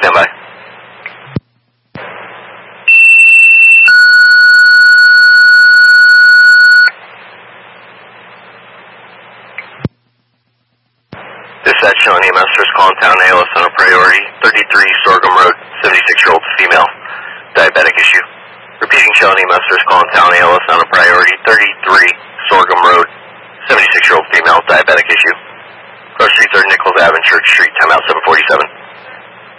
Stand by. Dispatch showing EMS first call in town, ALS on a priority, 33 Sorghum Road, 76-year-old female, diabetic issue. Repeating showing EMS first call in town, ALS on a priority, 38